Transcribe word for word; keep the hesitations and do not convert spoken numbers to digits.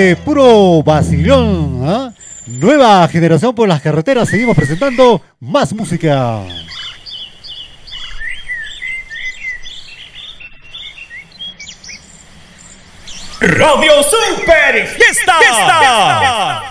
de puro vacilón, ¿eh? Nueva generación por las carreteras. Seguimos presentando más música. Radio Super Fiesta. Fiesta.